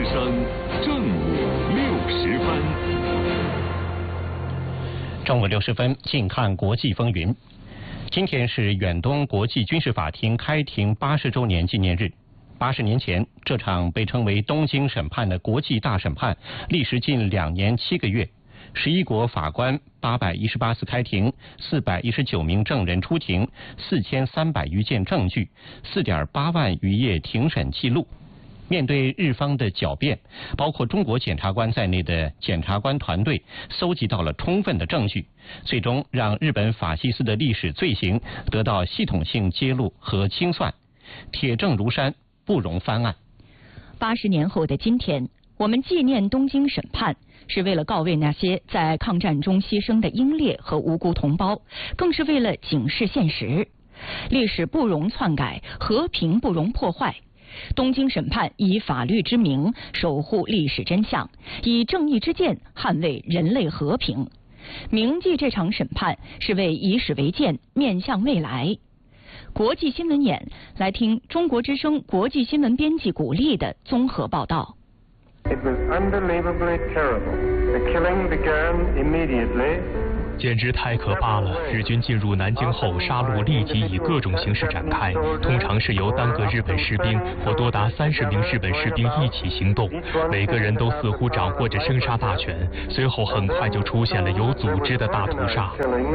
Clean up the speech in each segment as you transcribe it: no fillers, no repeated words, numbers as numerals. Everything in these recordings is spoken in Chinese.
之声正午60分。 正午60分，近看国际风云。今天是远东国际军事法庭开庭80周年纪念日。80年前，这场被称为东京审判的国际大审判，历时近2年7个月。11国法官818次开庭，419名证人出庭，4300余件证据，4.8万余页庭审记录。面对日方的狡辩，包括中国检察官在内的检察官团队搜集到了充分的证据，最终让日本法西斯的历史罪行得到系统性揭露和清算，铁证如山，不容翻案。 80年后的今天，我们纪念东京审判，是为了告慰那些在抗战中牺牲的英烈和无辜同胞，更是为了警示现实：历史不容篡改，和平不容破坏。东京审判以法律之名守护历史真相，以正义之剑捍卫人类和平。铭记这场审判，是为以史为鉴，面向未来。国际新闻眼，来听中国之声国际新闻编辑古丽的综合报道。 It was unbelievably terrible. The killing began immediately. 简直太可怕了！日军进入南京后，杀戮立即以各种形式展开，通常是由单个日本士兵或多达30名日本士兵一起行动，每个人都似乎掌握着生杀大权。随后很快就出现了有组织的大屠杀。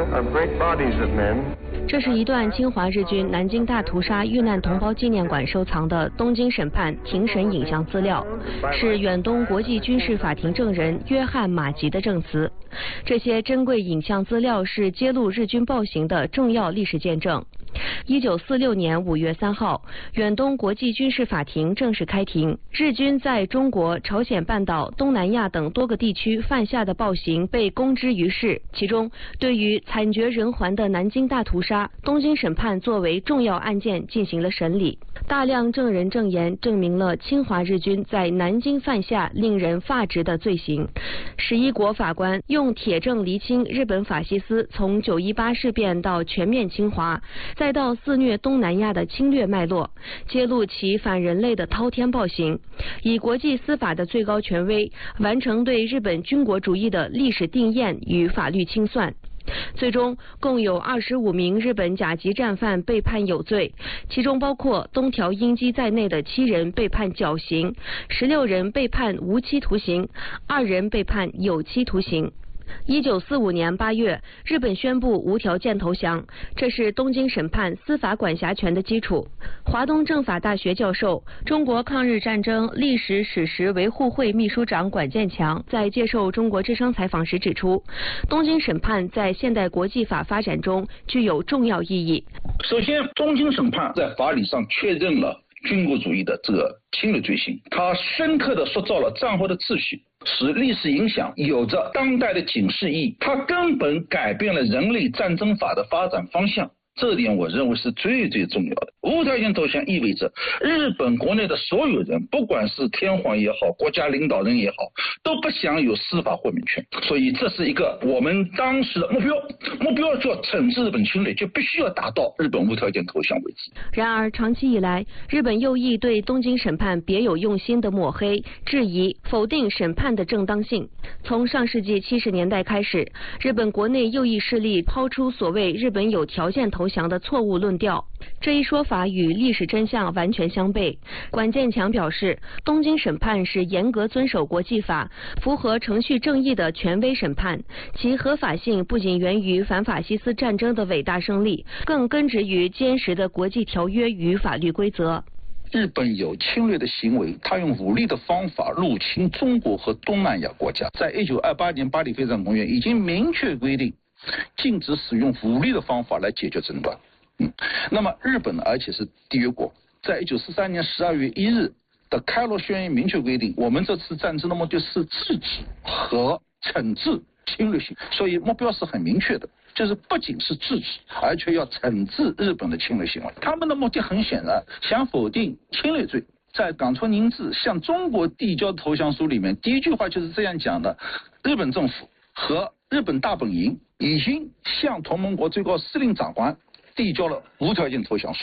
这是一段侵华日军南京大屠杀遇难同胞纪念馆收藏的东京审判庭审影像资料，是远东国际军事法庭证人约翰马吉的证词。这些珍贵影像资料是揭露日军暴行的重要历史见证。1946年5月3号，远东国际军事法庭正式开庭。日军在中国、朝鲜半岛、东南亚等多个地区犯下的暴行被公之于世，其中对于惨绝人寰的南京大屠杀，东京审判作为重要案件进行了审理。大量证人证言证明了侵华日军在南京犯下令人发指的罪行。11国法官用铁证厘清日本法西斯从918事变到全面侵华，再到肆虐东南亚的侵略脉络，揭露其反人类的滔天暴行，以国际司法的最高权威，完成对日本军国主义的历史定验与法律清算。最终共有25名日本甲级战犯被判有罪，其中包括东条英机在内的7人被判绞刑，16人被判无期徒刑，2人被判有期徒刑。1945年8月，日本宣布无条件投降，这是东京审判司法管辖权的基础。华东政法大学教授、中国抗日战争历史史实维护会秘书长管建强在接受中国之声采访时指出，东京审判在现代国际法发展中具有重要意义。 首先，东京审判在法理上确认了军国主义的这个侵略罪行，它深刻地塑造了战后的秩序，使历史影响有着当代的警示意义，它根本改变了人类战争法的发展方向。这点我认为是最重要的。无条件投降意味着日本国内的所有人，不管是天皇也好，国家领导人也好，都不享有司法豁免权。所以这是一个我们当时的目标就要惩治日本侵略，就必须要达到日本无条件投降为止。 然而长期以来，日本右翼对东京审判别有用心的抹黑、质疑、否定审判的正当性。从上世纪70年代开始，日本国内右翼势力抛出所谓日本有条件投降的错误论调，这一说法与历史真相完全相悖。管建强表示，东京审判是严格遵守国际法、符合程序正义的权威审判，其合法性不仅源于反法西斯战争的伟大胜利，更根植于坚实的国际条约与法律规则。 日本有侵略的行为，他用武力的方法入侵中国和东南亚国家。在1928年巴黎非常公约已经明确规定，禁止使用武力的方法来解决争端。那么日本而且是缔约国，在1943年12月1日的开罗宣言明确规定，我们这次战争的目的是制止和惩治侵略性，所以目标是很明确的，就是不仅是制止，而且要惩治日本的侵略行为。他们的目的很显然，想否定侵略罪。在冈村宁次向中国递交投降书里面，第一句话就是这样讲的：日本政府和日本大本营已经向同盟国最高司令长官递交了无条件投降书，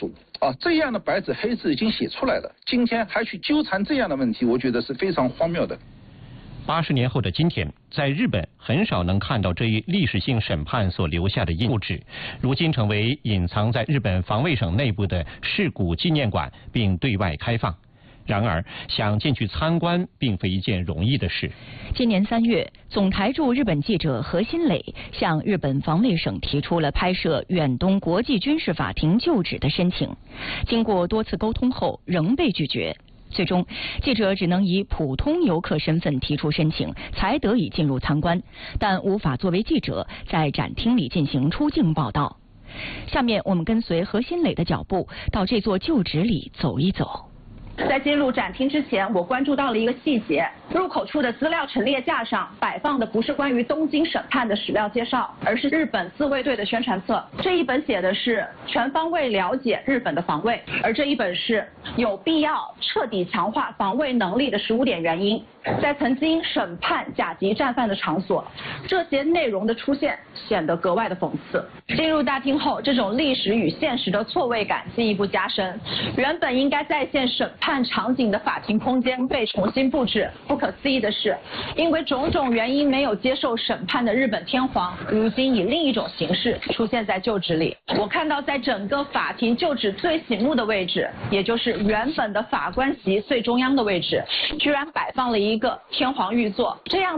这样的白纸黑字已经写出来了，今天还去纠缠这样的问题，我觉得是非常荒谬的。 80年后的今天，在日本很少能看到这一历史性审判所留下的印记，如今成为隐藏在日本防卫省内部的事故纪念馆，并对外开放。然而，想进去参观并非一件容易的事。 今年3月，总台驻日本记者何新磊向日本防卫省提出了拍摄远东国际军事法庭旧址的申请，经过多次沟通后仍被拒绝。最终，记者只能以普通游客身份提出申请，才得以进入参观，但无法作为记者在展厅里进行出境报道。下面我们跟随何新磊的脚步，到这座旧址里走一走。 在进入展厅之前，我关注到了一个细节：入口处的资料陈列架上摆放的不是关于东京审判的史料介绍，而是日本自卫队的宣传册。这一本写的是全方位了解日本的防卫，而这一本是有必要彻底强化防卫能力的15点原因。在曾经审判甲级战犯的场所，这些内容的出现显得格外的讽刺。进入大厅后，这种历史与现实的错位感进一步加深。原本应该再现审判场景的法庭空间被重新布置。不可思议的是，因为种种原因没有接受审判的日本天皇，如今以另一种形式出现在旧址里。我看到在整个法庭旧址最醒目的位置，也就是原本的法官席最中央的位置，居然摆放了一个天皇御座，这样